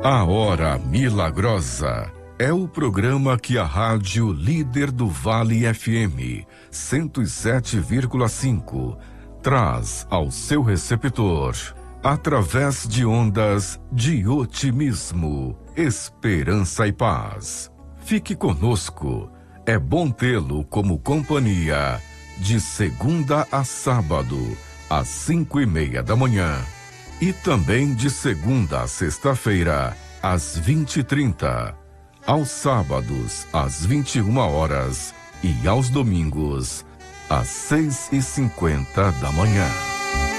A Hora Milagrosa é o programa que a Rádio Líder do Vale FM 107,5 traz ao seu receptor, através de ondas de otimismo, esperança e paz. Fique conosco, é bom tê-lo como companhia, de segunda a sábado, às 5:30 da manhã. E também de segunda a sexta-feira, às 20h30. Aos sábados, às 21h. E aos domingos, às 6:50 da manhã.